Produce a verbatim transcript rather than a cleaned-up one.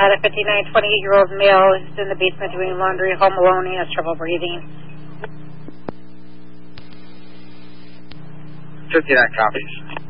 Uh, the fifty-nine, twenty-eight-year-old male is in the basement doing laundry, home alone, he has trouble breathing. fifty-nine copies.